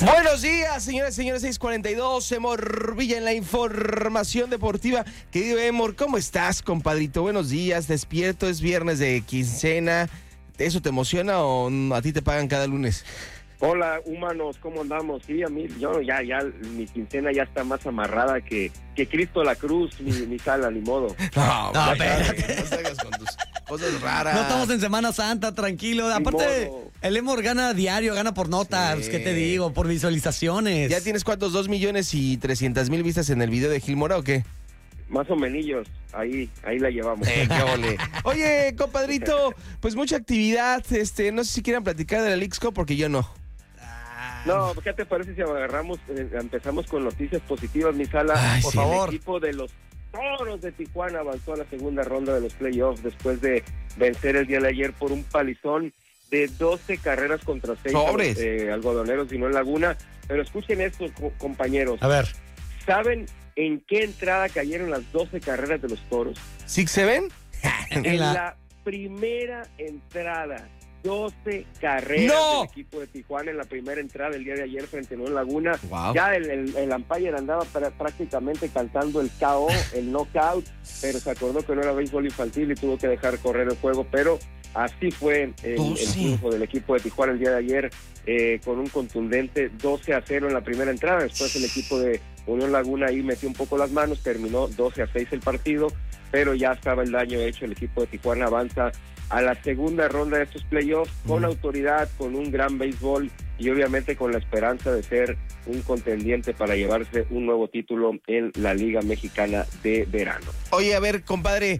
Buenos días, señores, 6:42, Emor Villa en la información deportiva. Querido Emor, ¿cómo estás, compadrito? Buenos días, despierto, es viernes de quincena. ¿Eso te emociona o a ti te pagan cada lunes? Hola, humanos, ¿cómo andamos? Sí, a mí, yo ya mi quincena ya está más amarrada que Cristo la cruz, mi sala, ni modo. No, espérate, no salgas con tus cosas raras. No estamos en Semana Santa, tranquilo. Ni Aparte, modo. el Emor gana diario, gana por notas, Sí. ¿qué te digo? Por visualizaciones. ¿Ya tienes cuántos? 2,300,000 vistas en el video de Gil Mora o qué? Más o menos, ahí la llevamos. Qué ole. Oye, compadrito, pues mucha actividad. No sé si quieran platicar de la Leagues Cup porque yo no. No, ¿qué te parece si empezamos con noticias positivas, mi sala? Ay, por sí. favor. El equipo de los Toros de Tijuana avanzó a la segunda ronda de los playoffs después de vencer el día de ayer por un palizón de 12 carreras contra 6 ¡Sobres! algodoneros y no en Laguna. Pero escuchen esto, compañeros. A ver. ¿Saben en qué entrada cayeron las 12 carreras de los Toros? ¿6-7? En la primera entrada. 12 carreras ¡No! del equipo de Tijuana en la primera entrada el día de ayer frente a Nueva Laguna. Wow. Ya el umpire andaba prácticamente cantando el KO, el knockout, pero se acordó que no era béisbol infantil y tuvo que dejar correr el juego, pero así fue el triunfo del equipo de Tijuana el día de ayer, con un contundente 12-0 en la primera entrada. Después el equipo de Unión Laguna ahí metió un poco las manos, terminó 12-6 el partido, pero ya estaba el daño hecho. El equipo de Tijuana avanza a la segunda ronda de estos playoffs con autoridad, con un gran béisbol y obviamente con la esperanza de ser un contendiente para llevarse un nuevo título en la Liga Mexicana de Verano. Oye, a ver, compadre,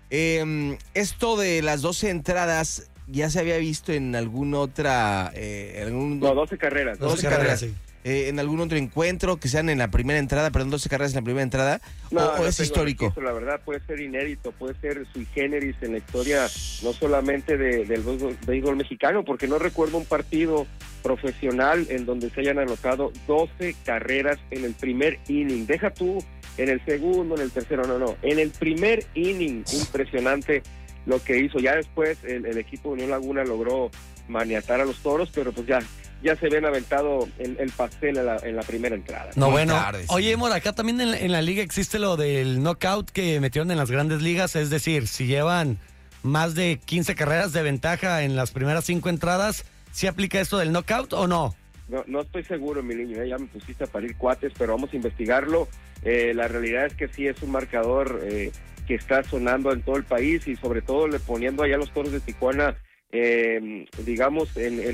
esto de las 12 entradas ya se había visto en alguna otra... No, 12 carreras. 12 carreras. sí. En algún otro encuentro que sean en la primera entrada, perdón, 12 carreras en la primera entrada, No, o no es tengo histórico. registro, la verdad puede ser inédito, puede ser sui generis en la historia, no solamente del béisbol mexicano, porque no recuerdo un partido profesional en donde se hayan anotado 12 carreras en el primer inning. Deja tú en el segundo, en el tercero, no. En el primer inning, impresionante lo que hizo. Ya después el equipo de Unión Laguna logró maniatar a los Toros, pero pues ya se ven aventado el pastel en la primera entrada. No, Muy bueno. tarde, sí. Oye, Emor, acá también en la liga existe lo del knockout que metieron en las grandes ligas. Es decir, si llevan más de 15 carreras de ventaja en las primeras 5 entradas, ¿sí aplica esto del knockout o no? No estoy seguro, mi niño, ya me pusiste a parir cuates, pero vamos a investigarlo. La realidad es que sí es un marcador que está sonando en todo el país y sobre todo le poniendo allá a los Toros de Tijuana, digamos,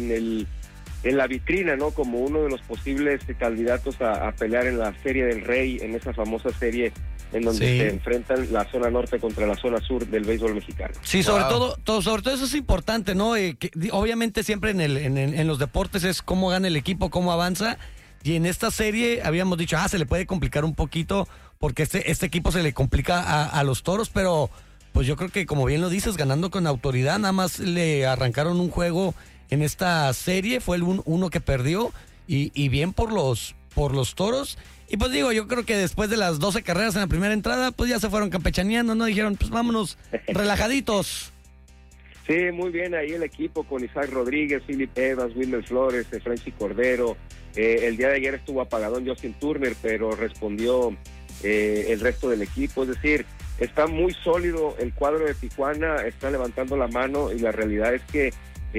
en la vitrina, ¿no? Como uno de los posibles candidatos a pelear en la Serie del Rey, en esa famosa serie en donde Sí. se enfrentan la zona norte contra la zona sur del béisbol mexicano. Sí, sobre Wow. todo eso es importante, ¿no? Obviamente siempre en los deportes es cómo gana el equipo, cómo avanza. Y en esta serie habíamos dicho, se le puede complicar un poquito porque este equipo se le complica a los Toros, pero pues yo creo que como bien lo dices, ganando con autoridad, nada más le arrancaron un juego en esta serie, fue el uno que perdió y bien por los Toros. Y pues digo, yo creo que después de las 12 carreras en la primera entrada, pues ya se fueron campechaneando, ¿no? Dijeron, pues vámonos relajaditos. Sí, muy bien ahí el equipo con Isaac Rodríguez, Philip Evans, Wilmer Flores, Franchi Cordero. El día de ayer estuvo apagadón Justin Turner, pero respondió el resto del equipo. Es decir, está muy sólido el cuadro de Tijuana, está levantando la mano y la realidad es que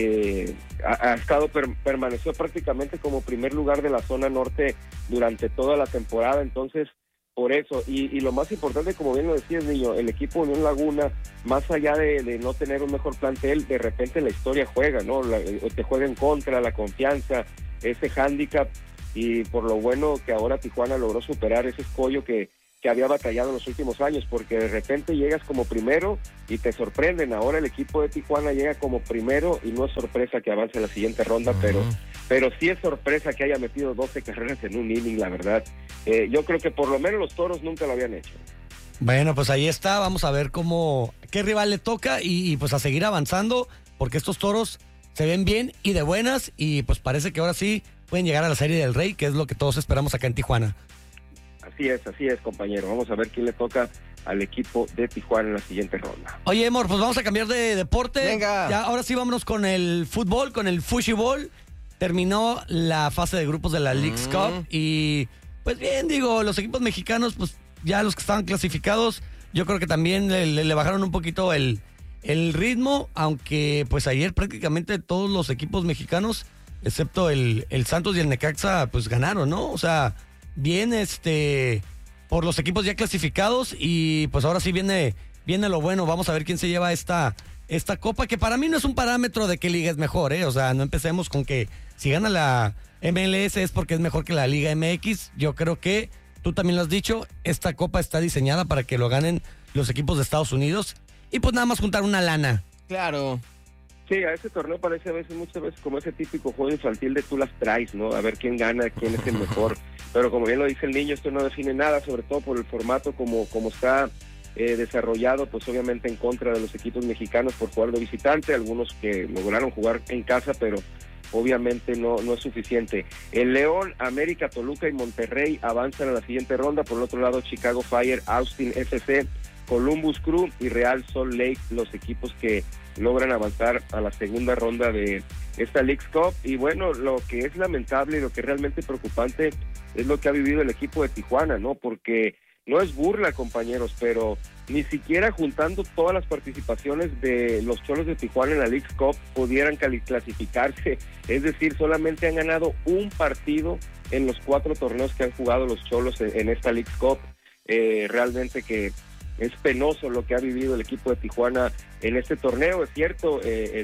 permaneció prácticamente como primer lugar de la zona norte durante toda la temporada. Entonces, por eso, y lo más importante, como bien lo decías, niño, el equipo Unión Laguna, más allá de no tener un mejor plantel, de repente la historia juega, ¿no? Te juega en contra, la confianza, ese hándicap, y por lo bueno que ahora Tijuana logró superar ese escollo que había batallado en los últimos años, porque de repente llegas como primero y te sorprenden. Ahora el equipo de Tijuana llega como primero y no es sorpresa que avance a la siguiente ronda, pero sí es sorpresa que haya metido 12 carreras en un inning, la verdad. Yo creo que por lo menos los Toros nunca lo habían hecho. Bueno, pues ahí está, vamos a ver qué rival le toca y pues a seguir avanzando, porque estos Toros se ven bien y de buenas y pues parece que ahora sí pueden llegar a la Serie del Rey, que es lo que todos esperamos acá en Tijuana. Así es, compañero. Vamos a ver quién le toca al equipo de Tijuana en la siguiente ronda. Oye, Emor, pues vamos a cambiar de deporte. Venga. Ya, ahora sí vámonos con el fútbol, con el fushibol. terminó la fase de grupos de la Leagues Cup y pues bien, digo, los equipos mexicanos, pues ya los que estaban clasificados, yo creo que también le bajaron un poquito el ritmo, aunque pues ayer prácticamente todos los equipos mexicanos, excepto el Santos y el Necaxa, pues ganaron, ¿no? O sea, bien por los equipos ya clasificados y pues ahora sí viene lo bueno. Vamos a ver quién se lleva esta copa, que para mí no es un parámetro de qué liga es mejor, ¿eh? O sea, no empecemos con que si gana la MLS es porque es mejor que la Liga MX. Yo creo que, tú también lo has dicho, esta copa está diseñada para que lo ganen los equipos de Estados Unidos y pues nada más juntar una lana. Claro. Sí, a ese torneo parece muchas veces como ese típico juego infantil de tú las traes, ¿no? A ver quién gana, quién es el mejor. Pero como bien lo dice el niño, esto no define nada, sobre todo por el formato como está desarrollado, pues obviamente en contra de los equipos mexicanos por jugar de visitante, algunos que lograron jugar en casa, pero obviamente no es suficiente. El León, América, Toluca y Monterrey avanzan a la siguiente ronda. Por el otro lado, Chicago Fire, Austin FC, Columbus Crew y Real Salt Lake, los equipos que logran avanzar a la segunda ronda de esta Leagues Cup. Y bueno, lo que es lamentable y lo que es realmente preocupante es lo que ha vivido el equipo de Tijuana, ¿no? Porque no es burla, compañeros, pero ni siquiera juntando todas las participaciones de los Cholos de Tijuana en la Leagues Cup pudieran clasificarse. Es decir, solamente han ganado un partido en los 4 torneos que han jugado los Cholos en esta Leagues Cup. Realmente que es penoso lo que ha vivido el equipo de Tijuana en este torneo. Es cierto,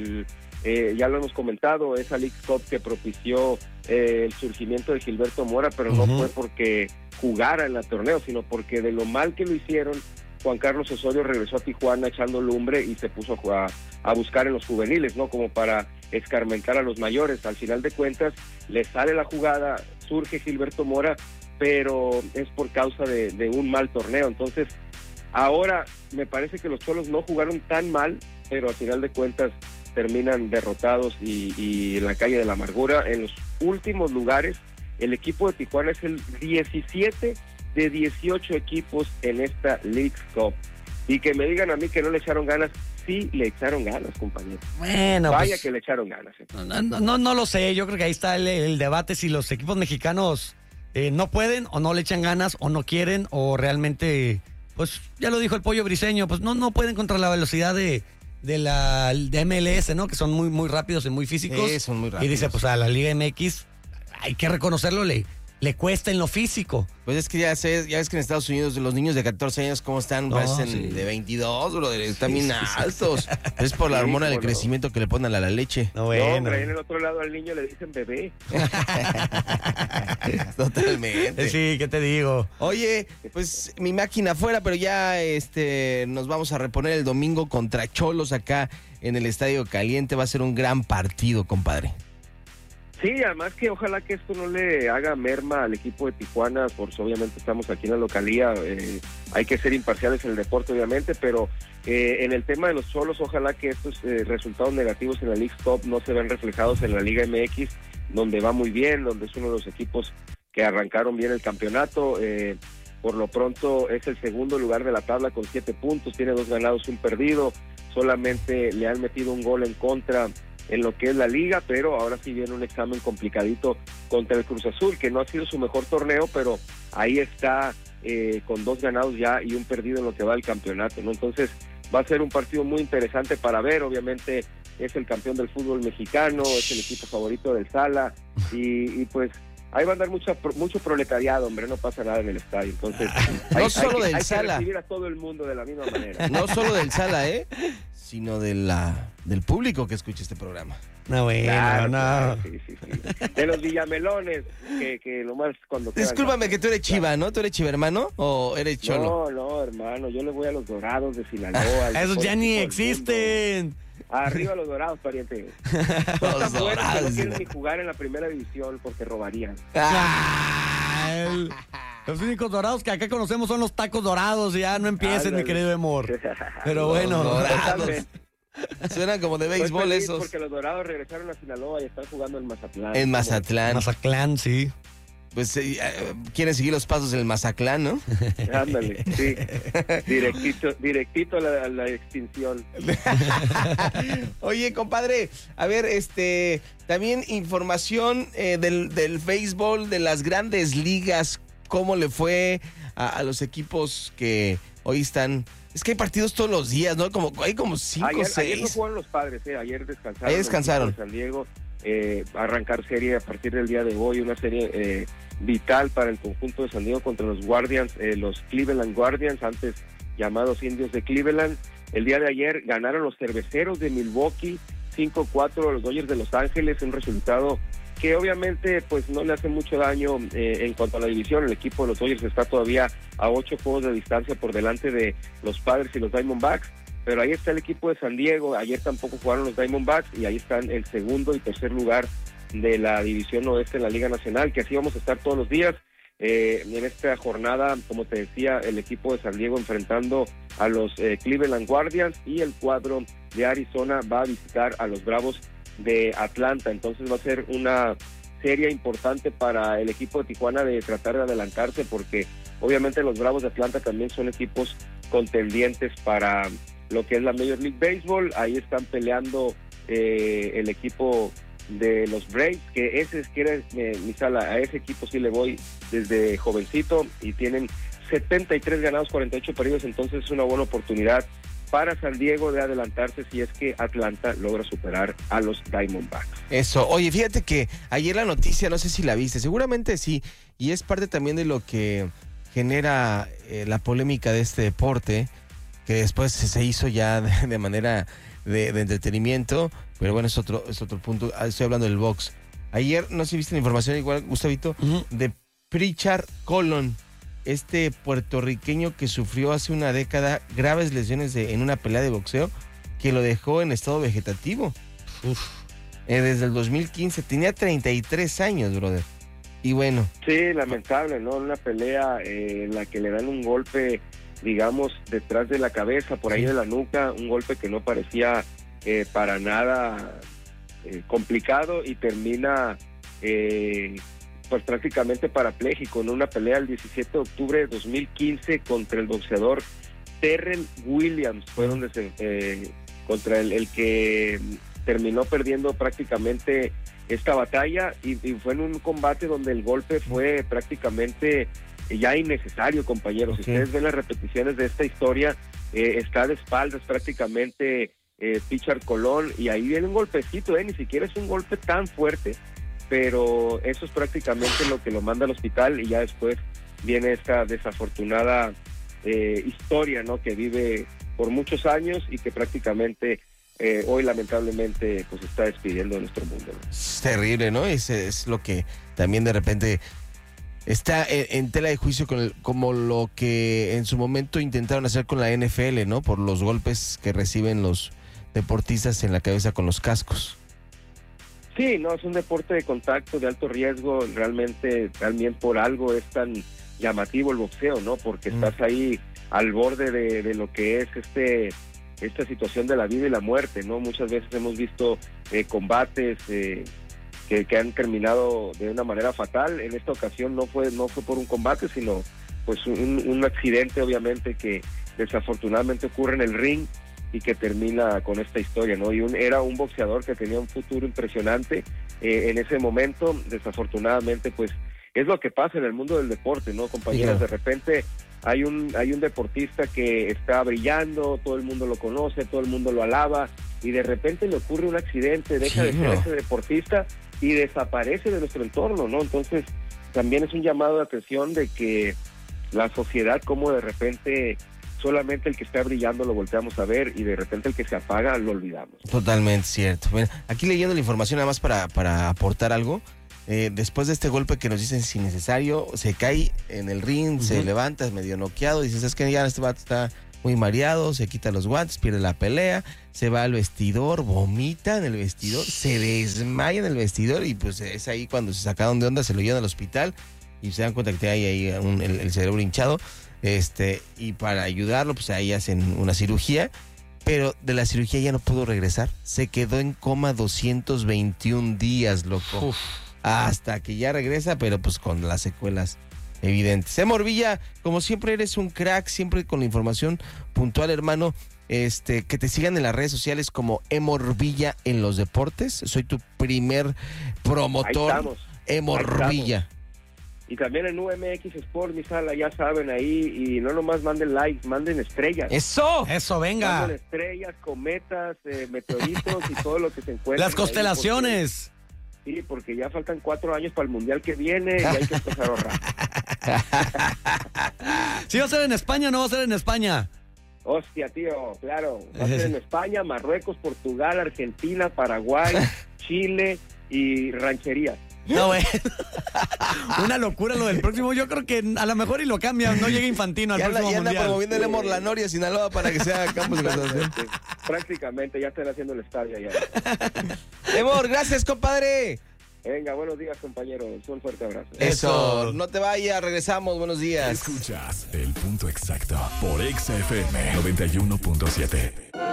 ya lo hemos comentado, esa Leagues Cup que propició el surgimiento de Gilberto Mora, pero no fue porque jugara en el torneo, sino porque de lo mal que lo hicieron, Juan Carlos Osorio regresó a Tijuana echando lumbre y se puso a buscar en los juveniles, ¿no? Como para escarmentar a los mayores. Al final de cuentas, le sale la jugada, surge Gilberto Mora, pero es por causa de un mal torneo. Entonces, ahora me parece que los Cholos no jugaron tan mal, pero al final de cuentas terminan derrotados y en la calle de la amargura. En los últimos lugares, el equipo de Tijuana es el 17 de 18 equipos en esta Leagues Cup. Y que me digan a mí que no le echaron ganas, sí le echaron ganas, compañero. Bueno, vaya pues, que le echaron ganas. No lo sé, yo creo que ahí está el debate si los equipos mexicanos no pueden o no le echan ganas o no quieren o realmente, pues ya lo dijo el Pollo Briseño, pues no pueden contra la velocidad de MLS, ¿no? Que son muy, muy rápidos y muy físicos. Sí, son muy rápidos. Y dice, pues a la Liga MX hay que reconocerlo, le cuesta en lo físico. Pues es que ya ves que en Estados Unidos los niños de 14 años cómo están, parecen de 22, brother, están bien altos. Es por la hormona del crecimiento que le ponen a la leche. No, hombre, ahí en el otro lado al niño le dicen bebé. Totalmente. Sí, ¿qué te digo? Oye, pues mi máquina afuera, pero ya nos vamos a reponer el domingo contra Cholos acá en el Estadio Caliente. Va a ser un gran partido, compadre. Sí, además que ojalá que esto no le haga merma al equipo de Tijuana, pues obviamente estamos aquí en la localía, hay que ser imparciales en el deporte obviamente, pero en el tema de los Cholos, ojalá que estos resultados negativos en la Leagues Cup no se vean reflejados en la Liga MX, donde va muy bien, donde es uno de los equipos que arrancaron bien el campeonato. Por lo pronto es el segundo lugar de la tabla con 7 puntos, tiene 2 ganados y 1 perdido, solamente le han metido un gol en contra en lo que es la liga, pero ahora sí viene un examen complicadito contra el Cruz Azul, que no ha sido su mejor torneo, pero ahí está con 2 ganados ya y 1 perdido en lo que va del campeonato, ¿no? Entonces va a ser un partido muy interesante para ver. Obviamente es el campeón del fútbol mexicano, es el equipo favorito del Sala y pues ahí va a andar mucho proletariado, hombre, no pasa nada en el estadio. Entonces no solo del hay Sala, que recibir a todo el mundo de la misma manera. No solo del Sala, sino del público que escucha este programa. No, bueno, claro, no. Claro, sí. De los Villamelones, que lo más cuando... Discúlpame que tú eres Chiva, ¿no? ¿Tú eres Chiva, hermano? ¿O eres Cholo? No, hermano, yo le voy a los Dorados de Sinaloa. Esos ya ni existen. Arriba los Dorados, pariente. Los Dorados. No quieren ni jugar en la primera división porque robarían. Los únicos dorados que acá conocemos son los tacos dorados. Ya no empiecen, mi querido Emor. Pero bueno, Dorados. Suenan como de béisbol esos. Porque los Dorados regresaron a Sinaloa y están jugando en Mazatlán. En Mazatlán. Mazatlán, sí. pues quieren seguir los pasos del Mazatlán, ¿no? Ándale, sí. Directito a la extinción. Oye, compadre, a ver, también información del béisbol, de las grandes ligas, ¿cómo le fue a los equipos que hoy están? Es que hay partidos todos los días, ¿no? Hay como 5 o 6. Ayer no jugaron los Padres, ayer descansaron. Ayer descansaron. San Diego, arrancar serie a partir del día de hoy, una serie vital para el conjunto de San Diego contra los Guardians, los Cleveland Guardians, antes llamados Indios de Cleveland. El día de ayer ganaron los Cerveceros de Milwaukee 5-4 a los Dodgers de Los Ángeles, un resultado que obviamente pues no le hace mucho daño en cuanto a la división. El equipo de los Dodgers está todavía a 8 juegos de distancia por delante de los Padres y los Diamondbacks, pero ahí está el equipo de San Diego. Ayer tampoco jugaron los Diamondbacks y ahí están el segundo y tercer lugar de la división oeste en la Liga Nacional, que así vamos a estar todos los días. En esta jornada, como te decía, el equipo de San Diego enfrentando a los Cleveland Guardians, y el cuadro de Arizona va a visitar a los Bravos de Atlanta. Entonces va a ser una serie importante para el equipo de Tijuana de tratar de adelantarse, porque obviamente los Bravos de Atlanta también son equipos contendientes para lo que es la Major League Baseball. Ahí están peleando el equipo de los Braves, que ese quiere mi sala, a ese equipo sí le voy desde jovencito, y tienen 73 ganados, 48 perdidos. Entonces es una buena oportunidad para San Diego de adelantarse si es que Atlanta logra superar a los Diamondbacks. Eso. Oye, fíjate que ayer la noticia, no sé si la viste, seguramente sí, y es parte también de lo que genera la polémica de este deporte, que después se hizo ya de manera de entretenimiento, pero bueno, es otro punto. Estoy hablando del box. Ayer, no sé si viste la información igual, Gustavito, de Pritchard Colon, este puertorriqueño que sufrió hace una década graves lesiones en una pelea de boxeo que lo dejó en estado vegetativo. Desde el 2015, tenía 33 años, brother. Y bueno. Sí, lamentable, ¿no? Una pelea en la que le dan un golpe, digamos, detrás de la cabeza, por ahí de la nuca, un golpe que no parecía para nada complicado, y termina pues prácticamente parapléjico, en una pelea el 17 de octubre de 2015 contra el boxeador Terrell Williams. Fue donde contra el que terminó perdiendo prácticamente esta batalla, y fue en un combate donde el golpe fue prácticamente ya innecesario, compañeros. Si ustedes ven las repeticiones de esta historia, está de espaldas prácticamente Pritchard Colon, y ahí viene un golpecito, ni siquiera es un golpe tan fuerte, pero eso es prácticamente lo que lo manda al hospital, y ya después viene esta desafortunada historia, ¿no?, que vive por muchos años y que prácticamente hoy lamentablemente pues está despidiendo de nuestro mundo, ¿no? Es terrible, ¿no? Es lo que también de repente está en tela de juicio como lo que en su momento intentaron hacer con la NFL, ¿no? Por los golpes que reciben los deportistas en la cabeza con los cascos. Sí, no, es un deporte de contacto de alto riesgo. Realmente también por algo es tan llamativo el boxeo, ¿no? Porque estás ahí al borde de lo que es esta situación de la vida y la muerte, ¿no? Muchas veces hemos visto combates que han terminado de una manera fatal. En esta ocasión no fue por un combate, sino pues un accidente, obviamente, que desafortunadamente ocurre en el ring y que termina con esta historia, ¿no? Y era un boxeador que tenía un futuro impresionante en ese momento. Desafortunadamente, pues es lo que pasa en el mundo del deporte, ¿no, compañeros? Sí. De repente hay un deportista que está brillando, todo el mundo lo conoce, todo el mundo lo alaba, y de repente le ocurre un accidente, deja de ser ese deportista y desaparece de nuestro entorno, ¿no? Entonces también es un llamado de atención de que la sociedad, como de repente solamente el que está brillando lo volteamos a ver, y de repente el que se apaga lo olvidamos. Totalmente cierto. Bueno, aquí leyendo la información nada más para aportar algo. Después de este golpe que nos dicen es innecesario, se cae en el ring, se levanta medio noqueado, dices, es que ya este vato está muy mareado, se quita los guantes, pierde la pelea, se va al vestidor, vomita en el vestidor, se desmaya en el vestidor, y pues es ahí cuando se sacaron de onda, se lo llevan al hospital y se dan cuenta que hay ahí el cerebro hinchado, y para ayudarlo pues ahí hacen una cirugía, pero de la cirugía ya no pudo regresar, se quedó en coma 221 días, loco. hasta que ya regresa, pero pues con las secuelas evidentes. Emor Villa, como siempre eres un crack, siempre con la información puntual, hermano. Que te sigan en las redes sociales como Emor Villa en los deportes. Soy tu primer promotor. Ahí estamos. Emor Villa. Y también en UMX Sport, mi sala, ya saben ahí, y no nomás manden likes, manden estrellas. ¡Eso! Eso, venga. Manden estrellas, cometas, meteoritos y todo lo que se encuentra. Las constelaciones. Sí, porque ya faltan 4 años para el Mundial que viene y hay que empezar a ahorrar. ¿Sí va a ser en España o no va a ser en España? Hostia, tío, claro. Va a ser en España, Marruecos, Portugal, Argentina, Paraguay, Chile y Ranchería. No, güey. Una locura lo del próximo. Yo creo que a lo mejor y lo cambian. No llega Infantino al próximo Ya anda mundial. promoviendo el Emor La Noria, Sinaloa, para que sea campo de concentración. Prácticamente ya están haciendo el estadio allá. Emor, gracias, compadre. Venga, buenos días, compañeros. Un fuerte abrazo. Eso, no te vayas, regresamos, buenos días. Escuchas El Punto Exacto por XFM 91.7.